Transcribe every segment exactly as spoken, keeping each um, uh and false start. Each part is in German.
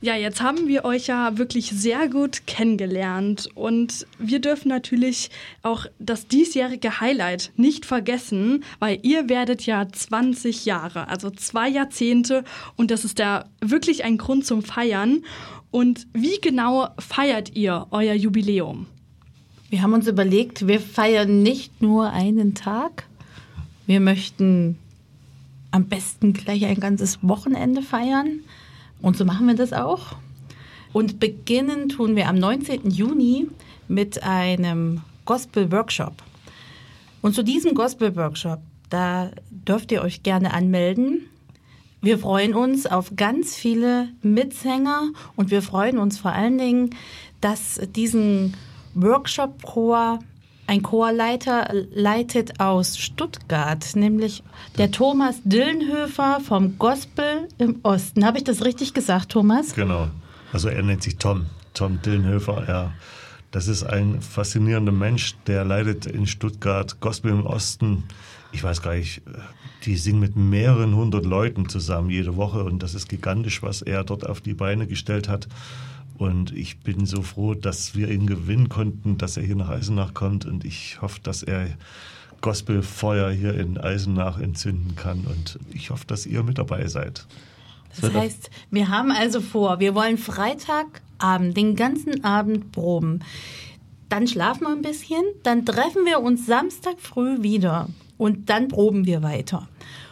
Ja, jetzt haben wir euch ja wirklich sehr gut kennengelernt und wir dürfen natürlich auch das diesjährige Highlight nicht vergessen, weil ihr werdet ja zwanzig Jahre, also zwei Jahrzehnte und das ist da wirklich ein Grund zum Feiern. Und wie genau feiert ihr euer Jubiläum? Wir haben uns überlegt, wir feiern nicht nur einen Tag, wir möchten am besten gleich ein ganzes Wochenende feiern. Und so machen wir das auch. Und beginnen tun wir am neunzehnten Juni mit einem Gospel-Workshop. Und zu diesem Gospel-Workshop, da dürft ihr euch gerne anmelden. Wir freuen uns auf ganz viele Mitsänger und wir freuen uns vor allen Dingen, dass diesen Workshop-Chor ein Chorleiter leitet aus Stuttgart, nämlich der Thomas Dillenhöfer vom Gospel im Osten. Habe ich das richtig gesagt, Thomas? Genau. Also er nennt sich Tom, Tom Dillenhöfer. Ja. Das ist ein faszinierender Mensch, der leitet in Stuttgart Gospel im Osten. Ich weiß gar nicht, die singen mit mehreren hundert Leuten zusammen jede Woche und das ist gigantisch, was er dort auf die Beine gestellt hat. Und ich bin so froh, dass wir ihn gewinnen konnten, dass er hier nach Eisenach kommt. Und ich hoffe, dass er Gospelfeuer hier in Eisenach entzünden kann. Und ich hoffe, dass ihr mit dabei seid. Das heißt, wir haben also vor, wir wollen Freitagabend, den ganzen Abend proben. Dann schlafen wir ein bisschen, dann treffen wir uns Samstag früh wieder. Und dann proben wir weiter.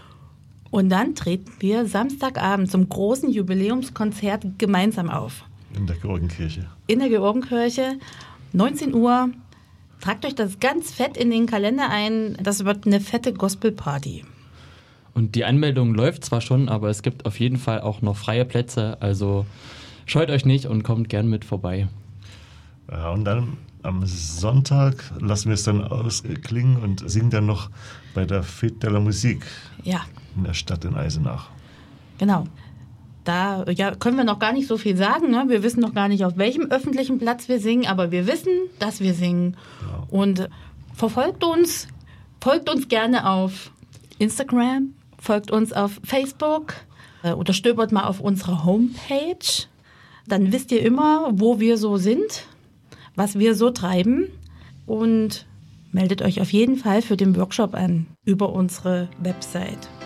Und dann treten wir Samstagabend zum großen Jubiläumskonzert gemeinsam auf. In der Georgenkirche. In der Georgenkirche, neunzehn Uhr. Tragt euch das ganz fett in den Kalender ein. Das wird eine fette Gospelparty. Und die Anmeldung läuft zwar schon, aber es gibt auf jeden Fall auch noch freie Plätze. Also scheut euch nicht und kommt gern mit vorbei. Ja, und dann am Sonntag lassen wir es dann ausklingen und singen dann noch bei der Fête de la Musique ja. in der Stadt in Eisenach. Genau. Da ja, können wir noch gar nicht so viel sagen. Ne? Wir wissen noch gar nicht, auf welchem öffentlichen Platz wir singen, aber wir wissen, dass wir singen. Ja. Und verfolgt uns, folgt uns gerne auf Instagram, folgt uns auf Facebook äh, oder stöbert mal auf unsere Homepage. Dann wisst ihr immer, wo wir so sind, was wir so treiben und meldet euch auf jeden Fall für den Workshop an über unsere Website.